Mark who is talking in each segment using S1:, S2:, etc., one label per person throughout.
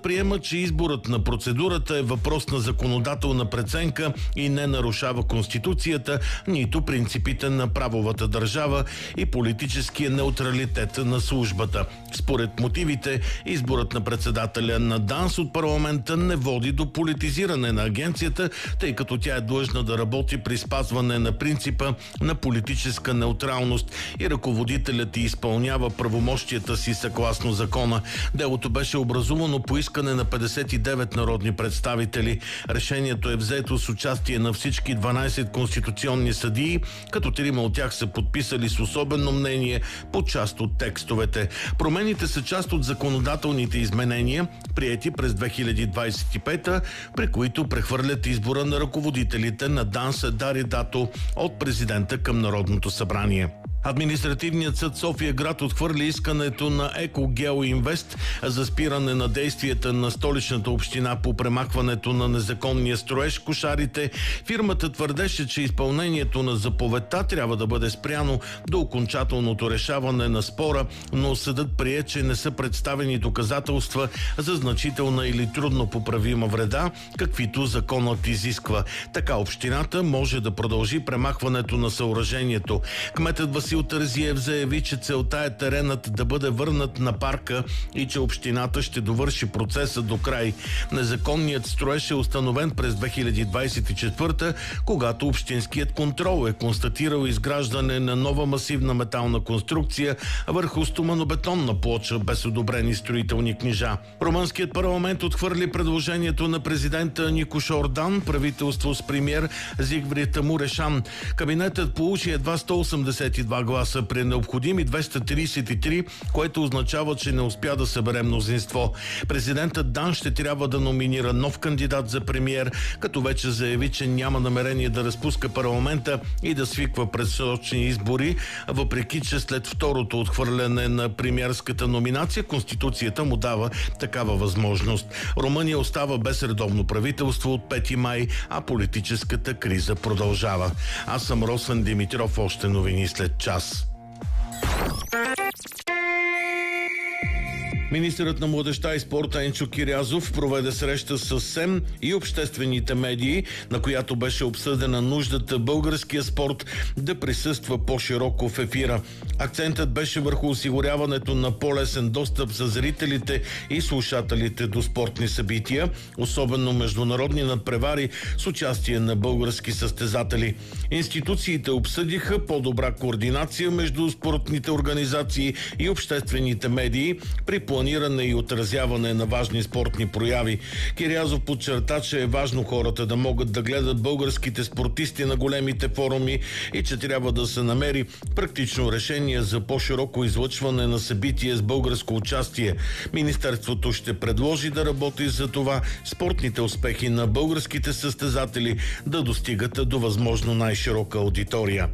S1: приема, че изборът на процедурата е въпрос на законодателна преценка и не нарушава Конституцията, нито принципите на правовата държава и политическия неутралитет на службата. Според мотивите, изборът на председателя на ДАНС от парламента не води до политизиране на агенцията, тъй като тя е длъжна да работи при спазване на принципа на политическа неутралност и ръководителят й изпълнява правомощията си съгласно закона. Делото беше образувано по искане на 59 народни представители. Решението е взето с участие на всички 12 конституционни съдии, като 3 от тях са подписали с особено мнение по част от текстовете. Промените са част от законодателните изменения, приети през 2025, при които прехвърлят избора на ръководителите на ДАНС Дари Дато от президента към Народното събрание. Административният съд София град отхвърли искането на Екогео Инвест за спиране на действията на Столичната община по премахването на незаконния строеж Кошарите. Фирмата твърдеше, че изпълнението на заповедта трябва да бъде спряно до окончателното решаване на спора, но съдът прие, че не са представени доказателства за значителна или трудно поправима вреда, каквито законът изисква. Така общината може да продължи премахването на съоръжението. Кметът Васил Тързиев заяви, че целта е теренът да бъде върнат на парка и че общината ще довърши процеса до край. Незаконният строеж е установен през 2024, когато общинският контрол е констатирал изграждане на нова масивна метална конструкция върху стоманобетонна плоча без одобрени строителни книжа. Румънският парламент отхвърли предложението на президента Никош Ордан, правителство с премиер Зигфрид Мурешан. Кабинетът получи едва 182 гласа при необходими 233, което означава, че не успя да събере мнозинство. Президентът Дан ще трябва да номинира нов кандидат за премиер, като вече заяви, че няма намерение да разпуска парламента и да свиква предсрочни избори, въпреки че след второто отхвърляне на премиерската номинация, Конституцията му дава такава възможност. Румъния остава без редовно правителство от 5 май, а политическата криза продължава. Аз съм Росен Димитров, още новини след час. Министърът на младежта и спорта Енчо Кирязов проведе среща с СЕМ и обществените медии, на която беше обсъдена нуждата българския спорт да присъства по-широко в ефира. Акцентът беше върху осигуряването на по-лесен достъп за зрителите и слушателите до спортни събития, особено международни надпревари с участие на български състезатели. Институциите обсъдиха по-добра координация между спортните организации и обществените медии при планиране и отразяване на важни спортни прояви. Кирязов подчерта, че е важно хората да могат да гледат българските спортисти на големите форуми и че трябва да се намери практично решение за по-широко излъчване на събития с българско участие. Министерството ще предложи да работи за това спортните успехи на българските състезатели да достигат до възможно най-широка аудитория.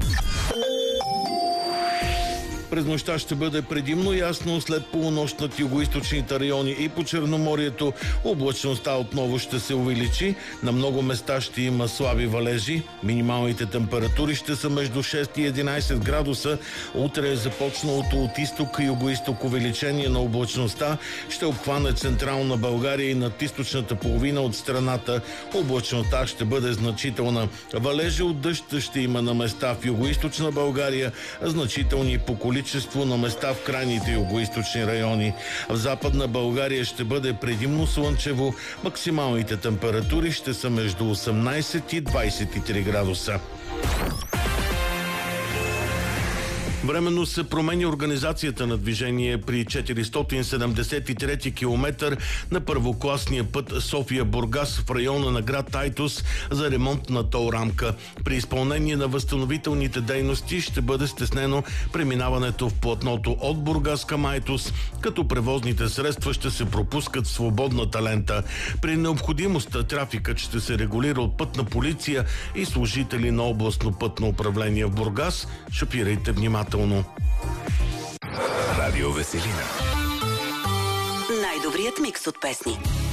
S1: През нощта ще бъде предимно ясно, след полунощ над югоизточните райони и по Черноморието облачността отново ще се увеличи. На много места ще има слаби валежи. Минималните температури ще са между 6 и 11 градуса. Утре е започналото от изток и югоизток увеличение на облачността. Ще обхване централна България и над източната половина от страната. Облачността ще бъде значителна. Валежи от дъжд ще има на места в югоизточна България, значителни по количество на места в крайните югоизточни райони. В Западна България ще бъде предимно слънчево. Максималните температури ще са между 18 и 23 градуса. Временно се промени организацията на движение при 473 километър на първокласния път София-Бургас в района на град Айтос за ремонт на тол рамка. При изпълнение на възстановителните дейности ще бъде стеснено преминаването в платното от Бургас към Айтос, като превозните средства ще се пропускат в свободната лента. При необходимост трафикът ще се регулира от пътна полиция и служители на областно пътно управление в Бургас. Шопирайте внимателно.
S2: Радио Веселина.
S3: Най-добрият микс от песни.